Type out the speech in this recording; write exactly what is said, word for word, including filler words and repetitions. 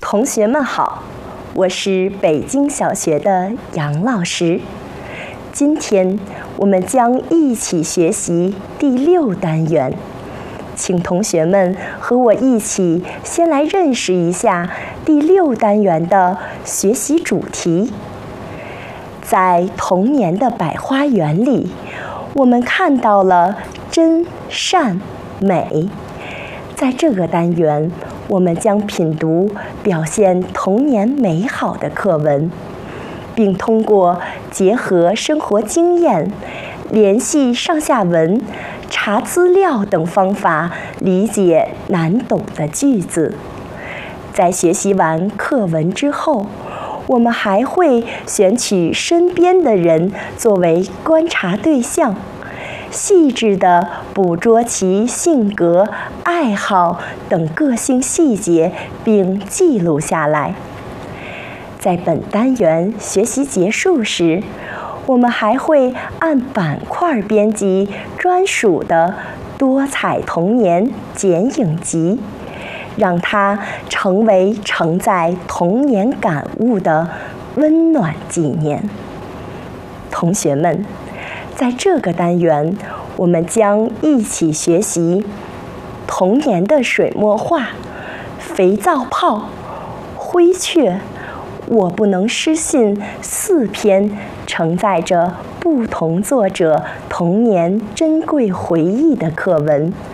同学们好，我是北京小学的杨老师。今天我们将一起学习第六单元，请同学们和我一起先来认识一下第六单元的学习主题。在童年的百花园里，我们看到了真、善、美。在这个单元，我们将品读表现童年美好的课文，并通过结合生活经验、联系上下文、查资料等方法理解难懂的句子。在学习完课文之后，我们还会选取身边的人作为观察对象，细致地捕捉其性格、爱好等个性细节，并记录下来。在本单元学习结束时，我们还会按板块编辑专属的多彩童年剪影集，让它成为承载童年感悟的温暖纪念。同学们，在这个单元，我们将一起学习童年的水墨画、肥皂泡、灰雀、我不能失信四篇，承载着不同作者童年珍贵回忆的课文。